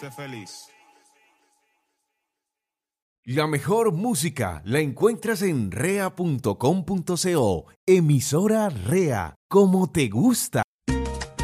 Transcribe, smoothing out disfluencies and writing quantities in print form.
Sé feliz. La mejor música la encuentras en rea.com.co. Emisora Rea, como te gusta.